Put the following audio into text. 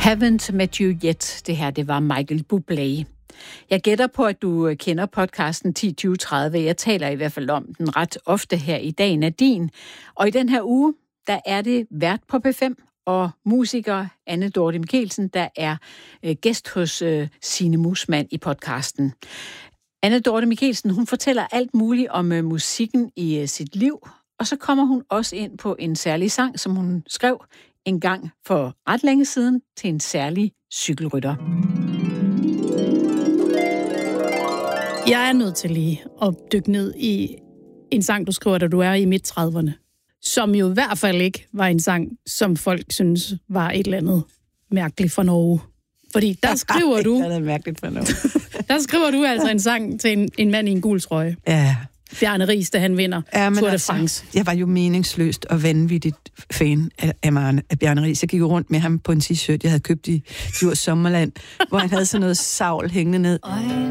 Haven't Met You Yet. Det her, det var Michael Bublé. Jeg gætter på, at du kender podcasten 10-20-30. Jeg taler i hvert fald om den ret ofte her i Dagen er din. Og i den her uge, der er det vært på P5 og musiker Anne Dorthe Michelsen, der er gæst hos Signe Muusmann i podcasten. Anne Dorthe Michelsen, hun fortæller alt muligt om musikken i sit liv, og så kommer hun også ind på en særlig sang, som hun skrev en gang for ret længe siden til en særlig cykelrytter. Jeg er nødt til lige at dykke ned i en sang, du skriver, da du er i midt-30'erne, som jo i hvert fald ikke var en sang, som folk synes var et eller andet mærkeligt fra Norge. Fordi der skriver du... mærkeligt fra Norge. Der skriver du altså en sang til en mand i en gul trøje. Ja. Bjarne Riis, da han vinder Tour de France. Jeg var jo meningsløst og vanvittigt fan af Bjarne Riis. Jeg gik rundt med ham på en t-shirt, jeg havde købt i Djurs Sommerland, hvor han havde sådan noget savl hængende ned.